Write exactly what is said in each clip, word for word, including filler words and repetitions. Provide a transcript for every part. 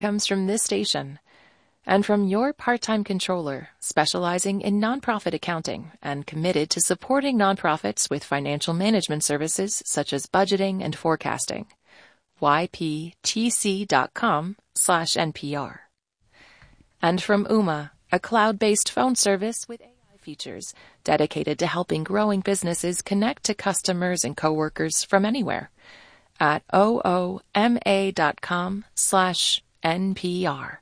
comes from this station and from your part-time controller specializing in nonprofit accounting and committed to supporting nonprofits with financial management services such as budgeting and forecasting. y p t c dot com slash N P R. And from Ooma, a cloud-based phone service with A I features dedicated to helping growing businesses connect to customers and coworkers from anywhere at ooma dot com slash N P R.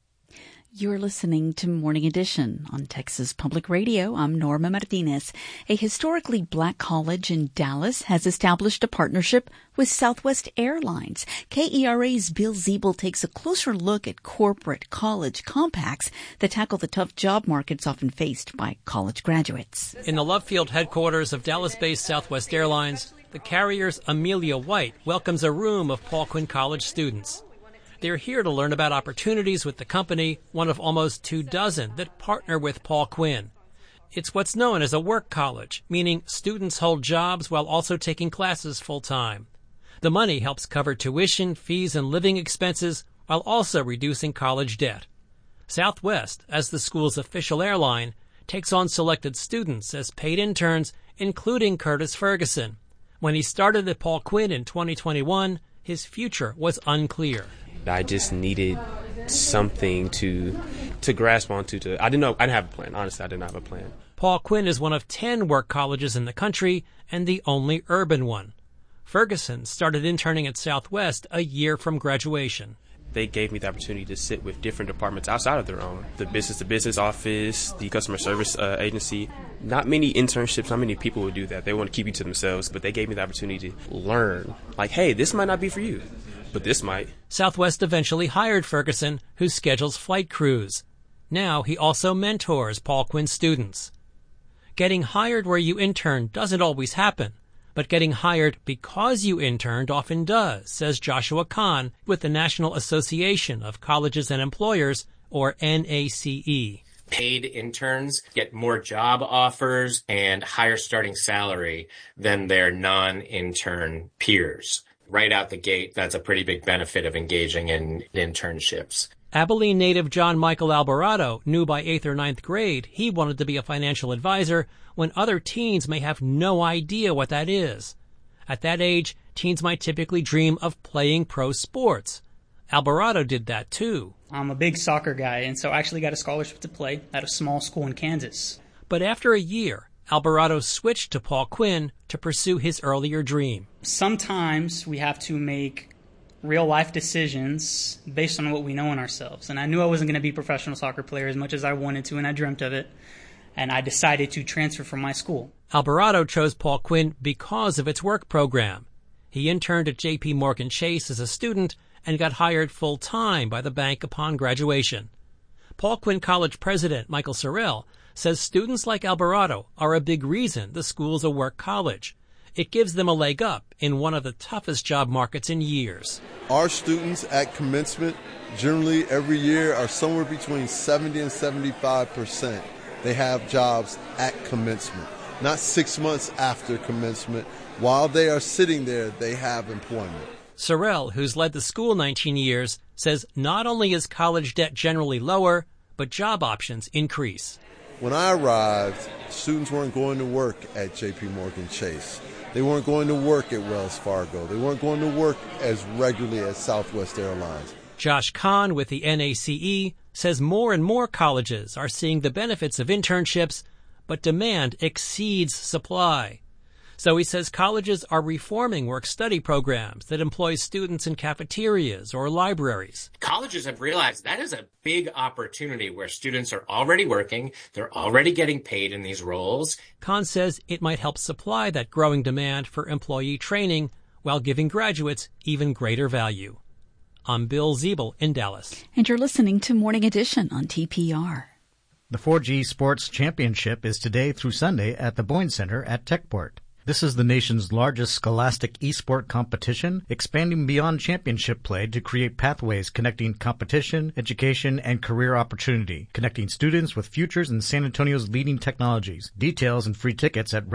You're listening to Morning Edition on Texas Public Radio. I'm Norma Martinez. A historically black college in Dallas has established a partnership with Southwest Airlines. K E R A's Bill Ziebel takes a closer look at corporate college compacts that tackle the tough job markets often faced by college graduates. In the Love Field headquarters of Dallas-based Southwest Airlines, the carrier's Amelia White welcomes a room of Paul Quinn College students. They're here to learn about opportunities with the company, one of almost two dozen that partner with Paul Quinn. It's what's known as a work college, meaning students hold jobs while also taking classes full-time. The money helps cover tuition, fees, and living expenses while also reducing college debt. Southwest, as the school's official airline, takes on selected students as paid interns, including Curtis Ferguson. When he started at Paul Quinn in twenty twenty-one, his future was unclear. I just needed something to to grasp onto. To I didn't know. I didn't have a plan. Honestly, I didn't have a plan. Paul Quinn is one of ten work colleges in the country and the only urban one. Ferguson started interning at Southwest a year from graduation. They gave me the opportunity to sit with different departments outside of their own. The business-to-business office, the customer service uh, agency. Not many internships, not many people would do that. They want to keep you to themselves, but they gave me the opportunity to learn. Like, hey, this might not be for you, but this might. Southwest eventually hired Ferguson, who schedules flight crews. Now he also mentors Paul Quinn students. Getting hired where you intern doesn't always happen, but getting hired because you interned often does, says Joshua Kahn with the National Association of Colleges and Employers, or N A C E. Paid interns get more job offers and higher starting salary than their non-intern peers. Right out the gate, that's a pretty big benefit of engaging in internships. Abilene native John Michael Alvarado knew by eighth or ninth grade he wanted to be a financial advisor when other teens may have no idea what that is. At that age, teens might typically dream of playing pro sports. Alvarado did that too. I'm a big soccer guy, and so I actually got a scholarship to play at a small school in Kansas. But after a year, Alvarado switched to Paul Quinn to pursue his earlier dream. Sometimes we have to make real-life decisions based on what we know in ourselves. And I knew I wasn't going to be a professional soccer player as much as I wanted to, and I dreamt of it. And I decided to transfer from my school. Alvarado chose Paul Quinn because of its work program. He interned at J P Morgan Chase as a student and got hired full-time by the bank upon graduation. Paul Quinn College president Michael Sorrell says students like Alvarado are a big reason the school's a work college. It gives them a leg up in one of the toughest job markets in years. Our students at commencement generally every year are somewhere between seventy and seventy-five percent. They have jobs at commencement, not six months after commencement. While they are sitting there, they have employment. Sorrell, who's led the school nineteen years, says not only is college debt generally lower, but job options increase. When I arrived, students weren't going to work at J P Morgan Chase. They weren't going to work at Wells Fargo. They weren't going to work as regularly as Southwest Airlines. Josh Kahn with the N A C E says more and more colleges are seeing the benefits of internships, but demand exceeds supply. So he says colleges are reforming work-study programs that employ students in cafeterias or libraries. Colleges have realized that is a big opportunity where students are already working, they're already getting paid in these roles. Kahn says it might help supply that growing demand for employee training while giving graduates even greater value. I'm Bill Ziebel in Dallas. And you're listening to Morning Edition on T P R. The four G Sports Championship is today through Sunday at the Boyne Center at Techport. This is the nation's largest scholastic esport competition, expanding beyond championship play to create pathways connecting competition, education, and career opportunity, connecting students with futures in San Antonio's leading technologies. Details and free tickets at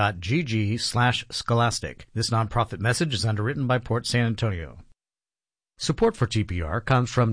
rallycry.gg slash scholastic. This nonprofit message is underwritten by Port San Antonio. Support for T P R comes from